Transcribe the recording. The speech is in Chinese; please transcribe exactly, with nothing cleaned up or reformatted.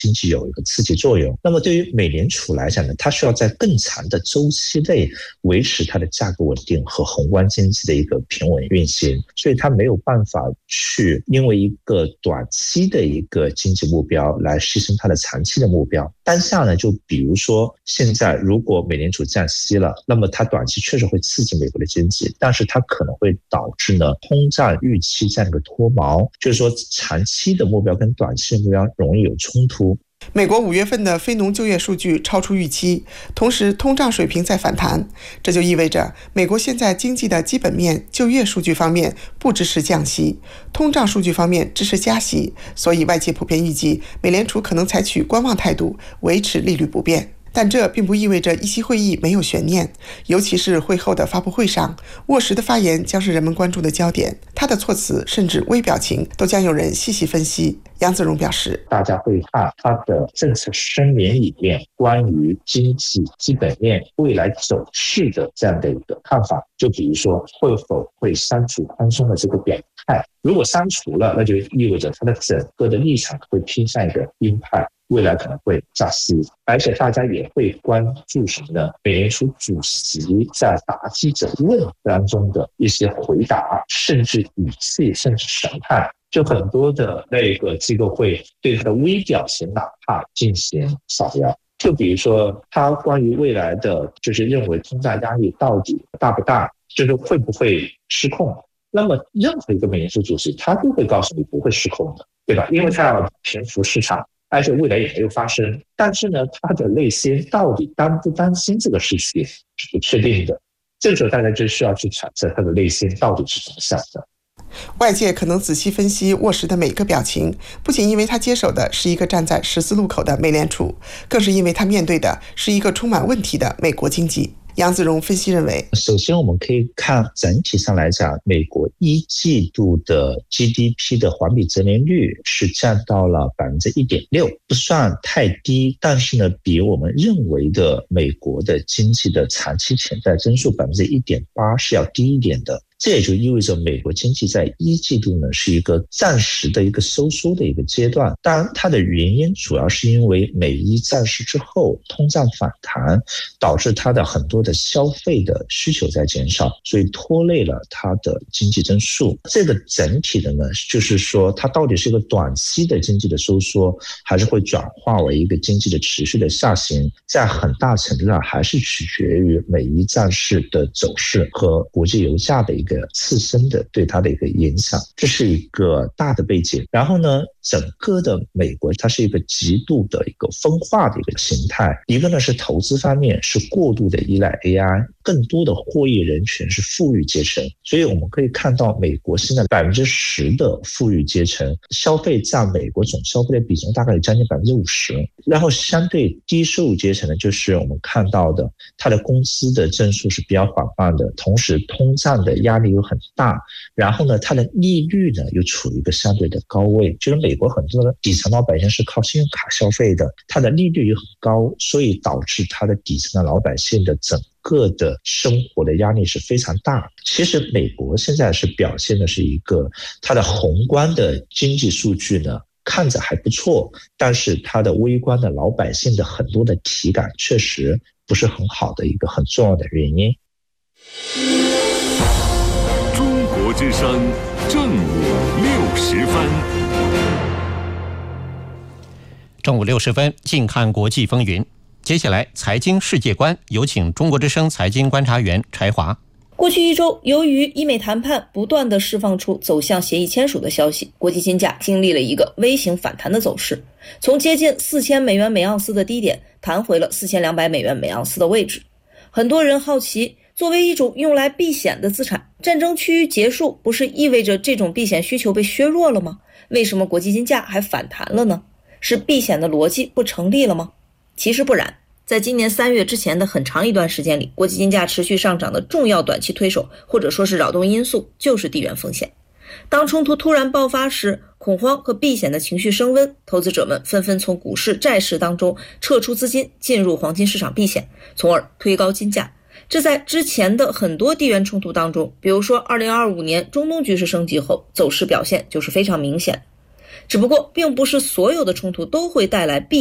经济有一个刺激作用。那么对于美联储来讲呢，它需要在更长的周期内维持它的价格稳定和宏观经济的一个平稳运行，所以它没有办法去因为一个短期的一个经济目标来牺牲它的长期的目标。当下呢，就比如说现在如果美联储降息了，那么它短期确实会刺激美国的经济，但是它可能会导致呢通胀预期这样一个脱锚，就是说长期的目标跟短期的目标容易有冲突。 美国五月份的非农就业数据超出预期，同时通胀水平在反弹，这就意味着美国现在经济的基本面就业数据方面不支持降息，通胀数据方面支持加息，所以外界普遍预计美联储可能采取观望态度，维持利率不变。但这并不意味着议息会议没有悬念，尤其是会后的发布会上，沃什的发言将是人们关注的焦点，他的措辞甚至微表情都将有人细细分析。杨子荣表示， 大家会看他的政策声明里面关于经济基本面未来走势的这样的一个看法，就比如说会否会删除宽松的这个表态，如果删除了，那就意味着他的整个的立场会偏向一个鹰派，未来可能会加息。而且大家也会关注什么呢？美联储主席在答记者问当中的一些回答，甚至语气，甚至神态，就很多的那个机构会对他的微表情哪怕进行扫描。就比如说他关于未来的就是认为通胀压力到底大不大，就是会不会失控，那么任何一个美联储主席他都会告诉你不会失控的，对吧？因为他要平复市场，而且未来也没有发生，但是呢他的内心到底担不担心这个事情是不确定的，这个时候大家就需要去揣测他的内心到底是怎么想的。 外界可能仔细分析沃什的每个表情，不仅因为他接手的是一个站在十字路口的美联储，更是因为他面对的是一个充满问题的美国经济。杨子荣分析认为， 首先我们可以看整体上来讲，美国一季度的 G D P 的环比增年率是降到了 百分之一点六， 不算太低，但是呢比我们认为的美国的经济的长期潜在增速 百分之一点八 是要低一点的。这也就意味着美国经济在一季度呢是一个暂时的一个收缩的一个阶段，当然它的原因主要是因为美伊战事之后通胀反弹，导致它的很多的消费的需求在减少，所以拖累了它的经济增速。这个整体的呢，就是说它到底是一个短期的经济的收缩，还是会转化为一个经济的持续的下行，在很大程度上还是取决于美伊战事的走势和国际油价的一个自身的对它的一个影响，这是一个大的背景。然后呢，整个的美国它是一个极度的一个分化的一个形态，一个呢是投资方面是过度的依赖 A I， 更多的获益人群是富裕阶层，所以我们可以看到美国现在 百分之十 的富裕阶层消费占美国总消费的比重大概有将近 百分之五十， 然后相对低收入阶层呢，就是我们看到的它的工资的增速是比较缓慢的，同时通胀的压力又很大，然后呢它的利率呢又处于一个相对的高位，就是美国很多的底层老百姓是靠信用卡消费的，它的利率又很高，所以导致它的底层的老百姓的整个的生活的压力是非常大。其实美国现在是表现的是一个它的宏观的经济数据呢看着还不错，但是它的微观的老百姓的很多的体感确实不是很好的一个很重要的原因。 中国之声正午六时分， 正午六十分，近看国际风云。接下来财经世界观，有请中国之声财经观察员柴华。 过去一周，由于伊美谈判不断地释放出走向协议签署的消息，国际金价经历了一个微型反弹的走势，从接近四千美元每盎司的低点弹回了四千两百美元每盎司的位置。很多人好奇，作为一种用来避险的资产，战争趋于结束不是意味着这种避险需求被削弱了吗？为什么国际金价还反弹了呢？是避险的逻辑不成立了吗？其实不然，在今年三月之前的很长一段时间里，国际金价持续上涨的重要短期推手或者说是扰动因素就是地缘风险。当冲突突然爆发时，恐慌和避险的情绪升温，投资者们纷纷从股市债市当中撤出资金，进入黄金市场避险，从而推高金价。这在之前的很多地缘冲突当中，比如说二零二五年中东局势升级后，走势表现就是非常明显。 只不过并不是所有的冲突都会带来必